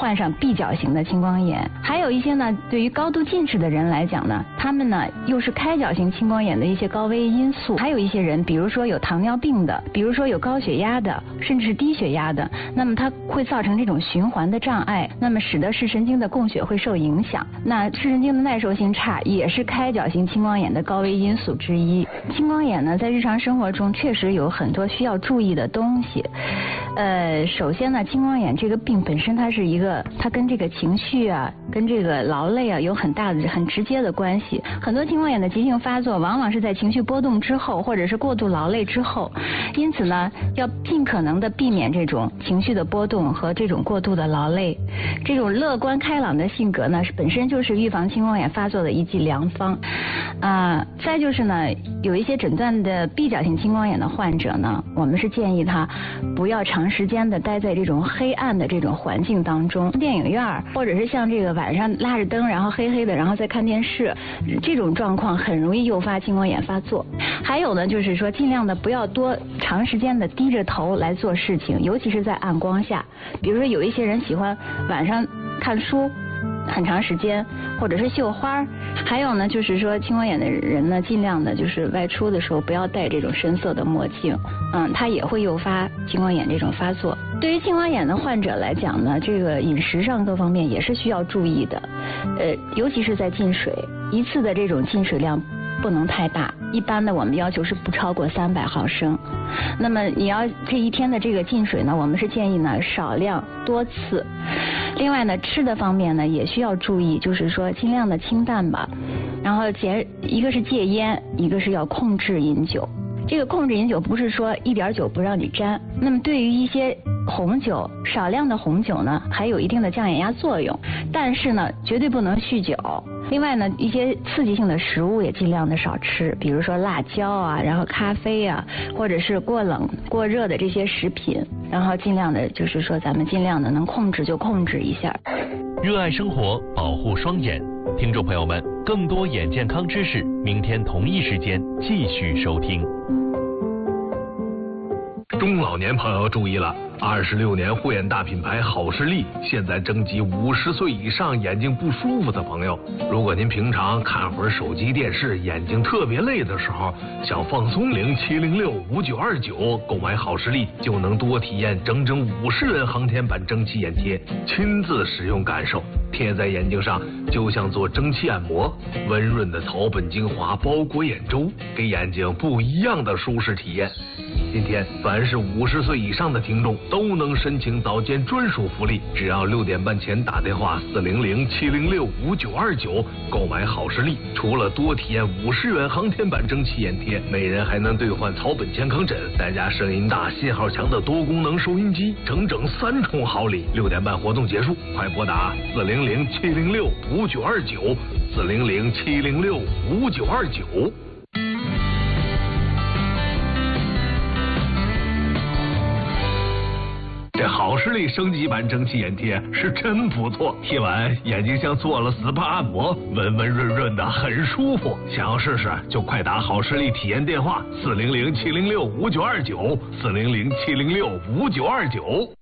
患上闭角型的青光眼。还有一些呢，对于高度近视的人来讲呢，他们呢又是开角型青光眼的一些高危因素。还有一些人，比如说有糖尿病的，比如说有高血压的，甚至是低血压的，那么它会造成这种循环的障碍，那么使得视神经的供血会受影响。那视神经的耐受性差也是开角型青光眼的高危因素之一。青光眼呢，在日常生活中确实有很多需要注意的东西。首先呢，青光眼这个病本身它跟这个情绪啊，跟这个劳累啊有很直接的关系。很多青光眼的急性发作往往是在情绪波动之后，或者是过度劳累之后。因此呢，要尽可能的避免这种情绪的波动和这种过度的劳累。这种乐观开朗的性格呢，本身就是预防青光眼发作的一剂良方。再就是呢，有一些诊断的闭角型青光眼的患者呢，我们是建议他不要长时间的待在这种黑暗的这种环境当中，电影院或者是像这个晚上拉着灯，然后黑黑的，然后再看电视，这种状况很容易诱发青光眼发作。还有呢，就是说尽量的不要长时间的低着头来做事情，尤其是在暗光下。比如说有一些人喜欢晚上看书很长时间，或者是绣花。还有呢，就是说青光眼的人呢，尽量的就是外出的时候不要戴这种深色的墨镜，它也会诱发青光眼这种发作。对于青光眼的患者来讲呢，这个饮食上各方面也是需要注意的，尤其是在进水，一次的这种进水量不能太大，一般的我们要求是不超过300毫升。那么你要这一天的这个进水呢，我们是建议呢少量多次。另外呢，吃的方面呢也需要注意，就是说尽量的清淡吧。然后一个是戒烟，一个是要控制饮酒。这个控制饮酒不是说一点酒不让你沾。那么对于一些红酒，少量的红酒呢，还有一定的降眼压作用，但是呢，绝对不能酗酒。另外呢，一些刺激性的食物也尽量的少吃，比如说辣椒啊，然后咖啡啊，或者是过冷过热的这些食品，然后尽量的就是说咱们尽量的能控制就控制一下。 热爱生活，保护双眼，听众朋友们，更多眼健康知识，明天同一时间继续收听。 中老年朋友注意了，26年护眼大品牌好视力现在征集50岁以上眼睛不舒服的朋友。如果您平常看会儿手机电视，眼睛特别累的时候，想放松，07065929购买好视力就能多体验整整50元航天版蒸汽眼贴，亲自使用感受，贴在眼睛上就像做蒸汽按摩，温润的草本精华包裹眼周，给眼睛不一样的舒适体验。今天凡是50岁以上的听众都能申请早间专属福利，只要6点半前打电话400-706-5929购买好视力，除了多体验50元航天版蒸汽眼贴，每人还能兑换草本健康枕，再加声音大信号强的多功能收音机，整整3重好礼。6点半活动结束，快拨打400-706-5929 400-706-5929。这好视力升级版蒸汽眼贴是真不错，贴完眼睛像做了 SPA 按摩，温温润润的，很舒服。想要试试就快打好视力体验电话400-706-5929 400-706-5929。